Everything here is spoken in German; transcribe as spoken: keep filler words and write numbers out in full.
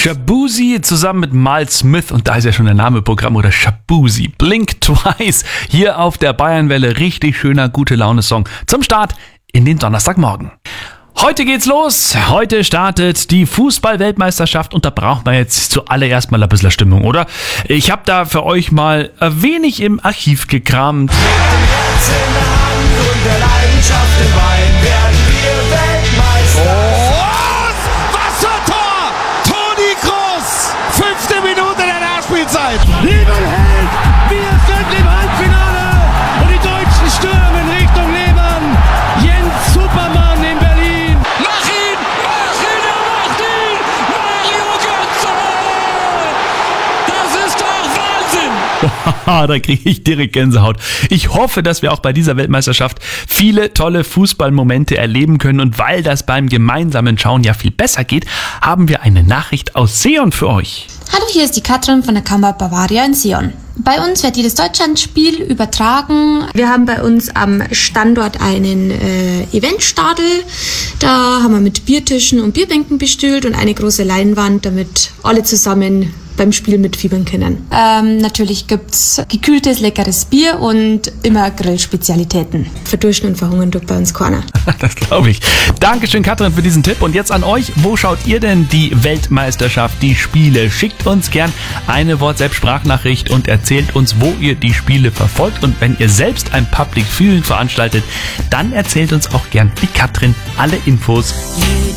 Shaboozey zusammen mit Miles Smith, und da ist ja schon der Name Programm, oder Shaboozey. Blink Twice hier auf der Bayernwelle. Richtig schöner Gute-Laune-Song zum Start in den Donnerstagmorgen. Heute geht's los. Heute startet die Fußball-Weltmeisterschaft und da braucht man jetzt zuallererst mal ein bisschen Stimmung, oder? Ich habe da für euch mal ein wenig im Archiv gekramt. Mit dem Herz in der Hand und der Leidenschaft im Bein werden wir Weltmeister. Oh, was für ein Tor! Toni Kroos! Fünfte Minute der Nachspielzeit. Lieber Held, wir sind im Halbfinale und die Deutschen stürmen Richtung Lehmann. Jens Supermann in Berlin. Mach ihn! Mach ihn! Er macht ihn! Mario Götze! Das ist doch Wahnsinn! Da kriege ich direkt Gänsehaut. Ich hoffe, dass wir auch bei dieser Weltmeisterschaft viele tolle Fußballmomente erleben können. Und weil das beim gemeinsamen Schauen ja viel besser geht, haben wir eine Nachricht aus Seon für euch. Hallo, hier ist die Katrin von der Kammer Bavaria in Seon. Bei uns wird jedes Deutschlandspiel übertragen. Wir haben bei uns am Standort einen äh, Eventstadel. Da haben wir mit Biertischen und Bierbänken bestückt und eine große Leinwand, damit alle zusammen beim Spiel mitfiebern können. Ähm, natürlich gibt's gekühltes, leckeres Bier und immer Grillspezialitäten. Verdursten und verhungern tut bei uns keiner. Das glaube ich. Dankeschön, Katrin, für diesen Tipp. Und jetzt an euch, wo schaut ihr denn die Weltmeisterschaft, die Spiele? Schickt uns gern eine WhatsApp-Sprachnachricht und erzählt uns, wo ihr die Spiele verfolgt. Und wenn ihr selbst ein Public Viewing veranstaltet, dann erzählt uns auch gern die Katrin alle Infos.